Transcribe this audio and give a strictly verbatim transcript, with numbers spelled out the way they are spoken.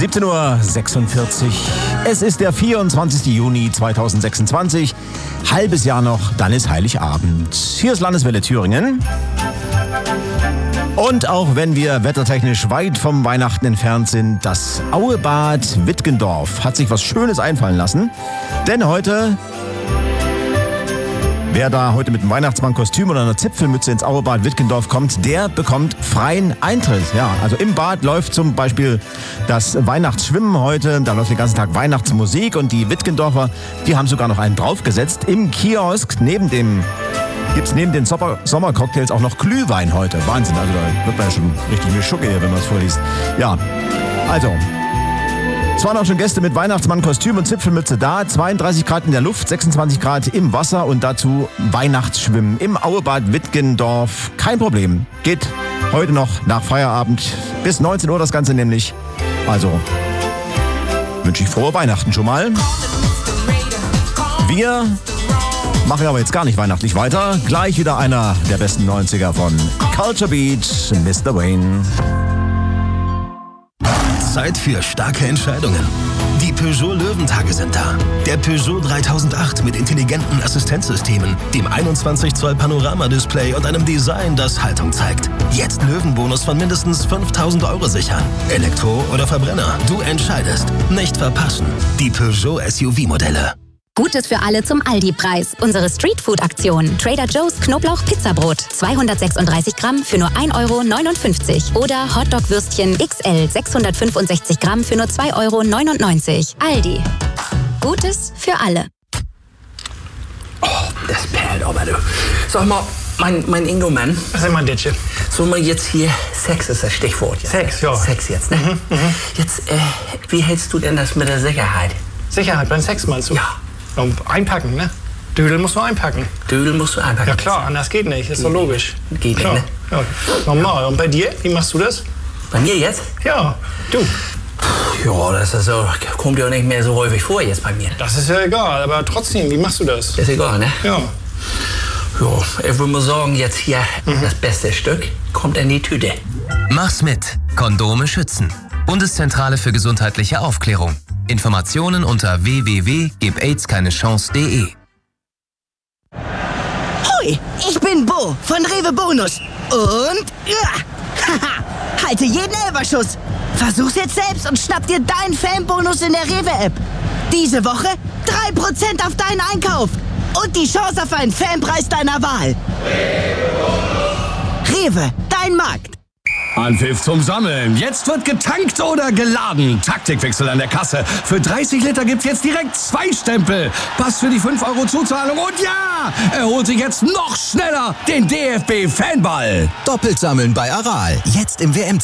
siebzehn Uhr sechsundvierzig. Es ist der vierundzwanzigster Juni zweitausendsechsundzwanzig. Halbes Jahr noch, dann ist Heiligabend. Hier ist Landeswelle Thüringen. Und auch wenn wir wettertechnisch weit vom Weihnachten entfernt sind, das Auebad Wittgendorf hat sich was Schönes einfallen lassen. Denn heute, wer da heute mit einem Weihnachtsmannkostüm oder einer Zipfelmütze ins Auebad Wittgendorf kommt, der bekommt freien Eintritt. Ja, also im Bad läuft zum Beispiel das Weihnachtsschwimmen heute. Da läuft den ganzen Tag Weihnachtsmusik und die Wittgendorfer, die haben sogar noch einen draufgesetzt. Im Kiosk neben dem gibt's neben den Sommer- Sommercocktails auch noch Glühwein heute. Wahnsinn, also da wird man ja schon richtig Mischucke hier, wenn man es vorliest. Ja, also, es waren auch schon Gäste mit Weihnachtsmann-Kostüm und Zipfelmütze da. zweiunddreißig Grad in der Luft, sechsundzwanzig Grad im Wasser und dazu Weihnachtsschwimmen im Auebad Wittgendorf. Kein Problem, geht heute noch nach Feierabend bis neunzehn Uhr das Ganze nämlich. Also, wünsche ich frohe Weihnachten schon mal. Wir machen aber jetzt gar nicht weihnachtlich weiter. Gleich wieder einer der besten neunziger von Culture Beat, Mister Wayne. Zeit für starke Entscheidungen. Die Peugeot Löwentage sind da. Der Peugeot dreitausendacht mit intelligenten Assistenzsystemen, dem einundzwanzig Zoll Panoramadisplay und einem Design, das Haltung zeigt. Jetzt Löwenbonus von mindestens fünftausend Euro sichern. Elektro oder Verbrenner, du entscheidest. Nicht verpassen. Die Peugeot S U V-Modelle. Gutes für alle zum Aldi-Preis. Unsere Streetfood-Aktion. Trader Joe's Knoblauch-Pizzabrot. zweihundertsechsunddreißig Gramm für nur ein Euro neunundfünfzig. Oder Hotdog-Würstchen X L sechshundertfünfundsechzig Gramm für nur zwei Euro neunundneunzig. Aldi. Gutes für alle. Oh, das perlt aber, du. Sag mal, mein, mein Ingo Mann. Was ist mein Ditsche? So mal jetzt hier, Sex ist das Stichwort. Jetzt. Sex, ja. Sex jetzt, ne? Mhm, mhm. Jetzt, äh, wie hältst du denn das mit der Sicherheit? Sicherheit beim Sex meinst du? Ja. Und einpacken, ne? Dödel musst du einpacken. Dödel musst du einpacken. Ja klar, anders geht nicht, ist doch logisch. Geht klar. nicht, ne? Ja, normal. Und bei dir, wie machst du das? Bei mir jetzt? Ja, du. Ja, das ist so, kommt ja nicht mehr so häufig vor jetzt bei mir. Das ist ja egal, aber trotzdem, wie machst du das? Ist egal, ne? Ja. Ja, ich würde mal sagen, jetzt hier mhm. das beste Stück kommt in die Tüte. Mach's mit. Kondome schützen. Bundeszentrale für gesundheitliche Aufklärung. Informationen unter w w w punkt gib aids keine chance punkt de. Hoi, ich bin Bo von Rewe Bonus. Und ja, haha, halte jeden Elberschuss. Versuch's jetzt selbst und schnapp dir deinen Fanbonus in der Rewe-App. Diese Woche drei Prozent auf deinen Einkauf. Und die Chance auf einen Fanpreis deiner Wahl. Rewe, dein Markt. Anpfiff zum Sammeln. Jetzt wird getankt oder geladen. Taktikwechsel an der Kasse. Für dreißig Liter gibt's jetzt direkt zwei Stempel. Pass für die fünf Euro Zuzahlung. Und ja, er holt sich jetzt noch schneller den D F B-Fanball. Doppelt sammeln bei Aral. Jetzt im W M